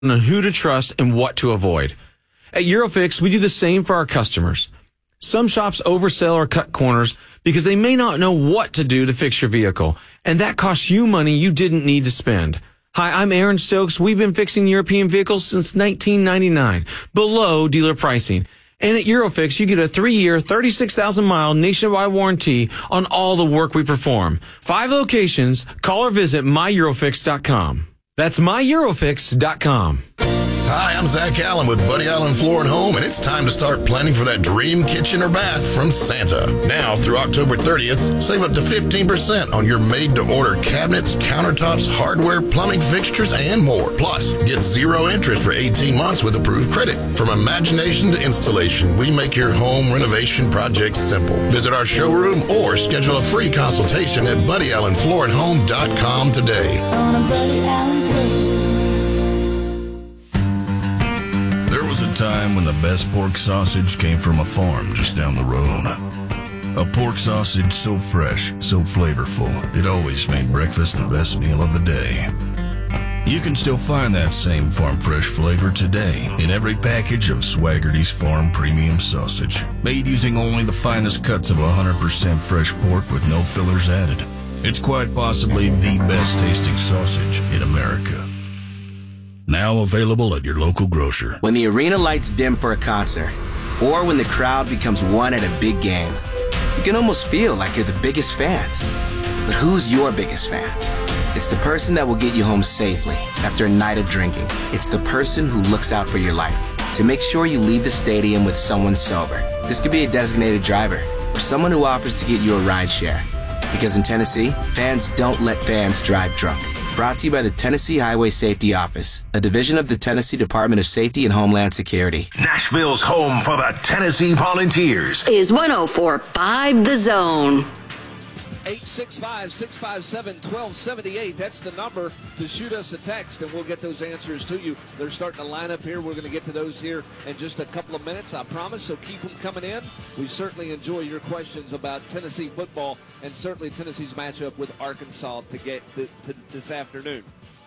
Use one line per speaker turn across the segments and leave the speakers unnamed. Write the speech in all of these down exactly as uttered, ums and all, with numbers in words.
on who to trust and what to avoid. At Eurofix, we do the same for our customers. Some shops oversell or cut corners because they may not know what to do to fix your vehicle, and that costs you money you didn't need to spend. Hi, I'm Aaron Stokes. We've been fixing European vehicles since nineteen ninety-nine, below dealer pricing. And at Eurofix, you get a three-year, thirty-six thousand mile nationwide warranty on all the work we perform. Five locations. Call or visit my eurofix dot com. That's my eurofix dot com.
Hi, I'm Zach Allen with Buddy Allen Floor and Home, and it's time to start planning for that dream kitchen or bath from Santa. Now through October thirtieth, save up to fifteen percent on your made-to-order cabinets, countertops, hardware, plumbing fixtures, and more. Plus, get zero interest for eighteen months with approved credit. From imagination to installation, we make your home renovation projects simple. Visit our showroom or schedule a free consultation at buddy allen floor and home dot com today.
There was a time when the best pork sausage came from a farm just down the road. A pork sausage so fresh, so flavorful, it always made breakfast the best meal of the day. You can still find that same farm fresh flavor today in every package of Swaggerty's Farm Premium Sausage, made using only the finest cuts of one hundred percent fresh pork with no fillers added. It's quite possibly the best tasting sausage in America. Now available at your local grocer.
When the arena lights dim for a concert, or when the crowd becomes one at a big game, you can almost feel like you're the biggest fan. But who's your biggest fan? It's the person that will get you home safely after a night of drinking. It's the person who looks out for your life to make sure you leave the stadium with someone sober. This could be a designated driver or someone who offers to get you a ride share. Because in Tennessee, fans don't let fans drive drunk. Brought to you by the Tennessee Highway Safety Office, a division of the Tennessee Department of Safety and Homeland Security.
Nashville's home for the Tennessee Volunteers
is one oh four point five The Zone.
eight six five, six five seven, one two seven eight. That's the number to shoot us a text, and we'll get those answers to you. They're starting to line up here. We're going to get to those here in just a couple of minutes, I promise, so keep them coming in. We certainly enjoy your questions about Tennessee football and certainly Tennessee's matchup with Arkansas to get to, to this afternoon.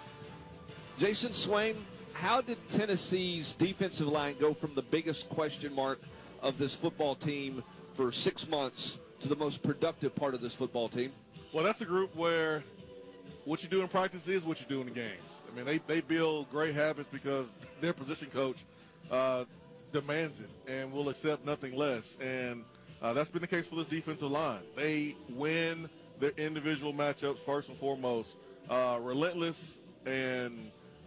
Jason Swain, how did Tennessee's defensive line go from the biggest question mark of this football team for six months to the most productive part of this football team?
Well, that's a group where what you do in practice is what you do in the games. I mean, they, they build great habits because their position coach uh, demands it and will accept nothing less. And uh, that's been the case for this defensive line. They win their individual matchups first and foremost. Uh, relentless and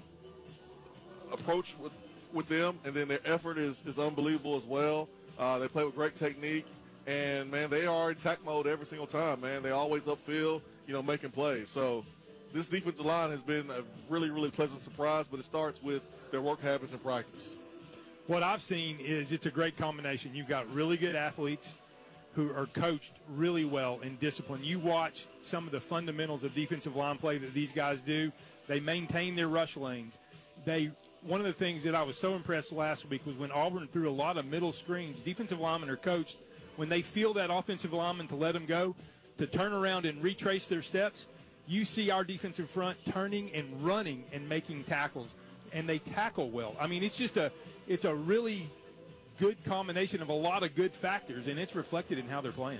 approach with, with them, and then their effort is, is unbelievable as well. Uh, they play with great technique. And, man, they are in attack mode every single time, man. They always upfield, you know, making plays. So this defensive line has been a really, really pleasant surprise, but it starts with their work habits and practice.
What I've seen is it's a great combination. You've got really good athletes who are coached really well in discipline. You watch some of the fundamentals of defensive line play that these guys do. They maintain their rush lanes. They one of the things that I was so impressed last week was when Auburn threw a lot of middle screens. Defensive linemen are coached when they feel that offensive lineman to let them go, to turn around and retrace their steps. You see our defensive front turning and running and making tackles, and they tackle well. I mean, it's just a it's a really good combination of a lot of good factors, and it's reflected in how they're playing.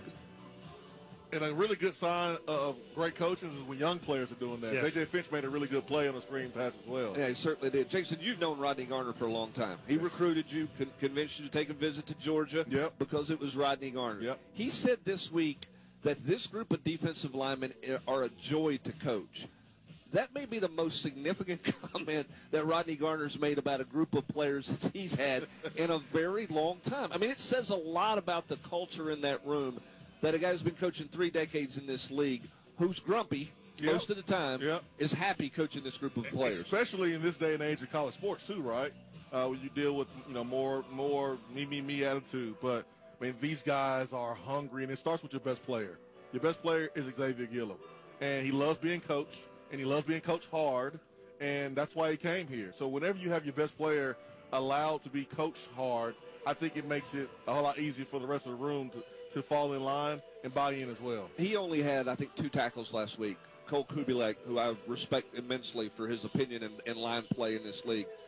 And a really good sign of great coaches is when young players are doing that.
Yes.
J J Finch made a really good play on the screen pass as well.
Yeah, he certainly did. Jason, you've known Rodney Garner for a long time. He recruited you, con- convinced you to take a visit to Georgia
Yep.
because it was Rodney Garner.
Yep.
He said this week that this group of defensive linemen are a joy to coach. That may be the most significant comment that Rodney Garner's made about a group of players that he's had in a very long time. I mean, it says a lot about the culture in that room that a guy who's been coaching three decades in this league, who's grumpy
Yep.
most of the time,
Yep.
is happy coaching this group of players.
Especially in this day and age of college sports too, right? Uh, when you deal with, you know, more more me, me, me attitude. But, I mean, these guys are hungry, and it starts with your best player. Your best player is Xavier Gillum, and he loves being coached, and he loves being coached hard, and that's why he came here. So whenever you have your best player allowed to be coached hard, I think it makes it a whole lot easier for the rest of the room to, to fall in line and buy in as well.
He only had, I think, two tackles last week. Cole Kubilek, who I respect immensely for his opinion and, and line play in this league.